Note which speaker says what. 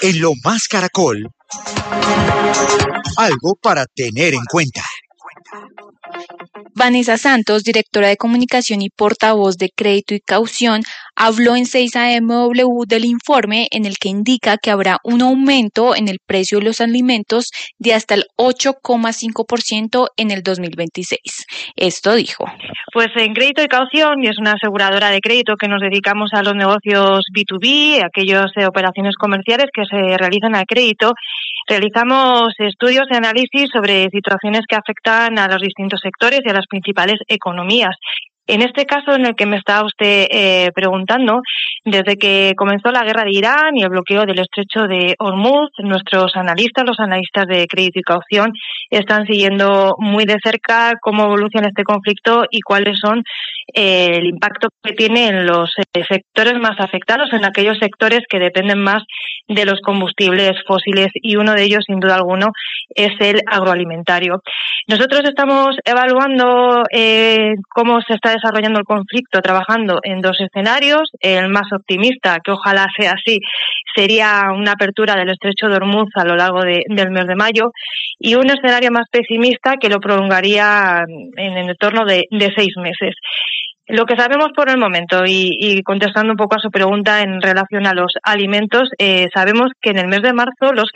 Speaker 1: En Lo Más Caracol, algo para tener en cuenta.
Speaker 2: Vanessa Santos, directora de comunicación y portavoz de Crédito y Caución, habló en 6AMW del informe en el que indica que habrá un aumento en el precio de los alimentos de hasta el 8,5% en el 2026. Esto dijo.
Speaker 3: Pues en Crédito y Caución, y es una aseguradora de crédito que nos dedicamos a los negocios B2B, aquellas operaciones comerciales que se realizan a crédito, realizamos estudios y análisis sobre situaciones que afectan a los distintos sectores y a las principales economías. En este caso en el que me está usted preguntando, desde que comenzó la guerra de Irán y el bloqueo del estrecho de Hormuz, nuestros analistas, los analistas de Crédito y Caución, están siguiendo muy de cerca cómo evoluciona este conflicto y cuáles son el impacto que tiene en los sectores más afectados, en aquellos sectores que dependen más de los combustibles fósiles, y uno de ellos, sin duda alguno, es el agroalimentario. Nosotros estamos evaluando cómo se está desarrollando el conflicto, trabajando en dos escenarios. El más optimista, que ojalá sea así, sería una apertura del estrecho de Hormuz a lo largo del mes de mayo, y un escenario más pesimista que lo prolongaría en el entorno de 6 meses. Lo que sabemos por el momento, y contestando un poco a su pregunta en relación a los alimentos, sabemos que en el mes de marzo los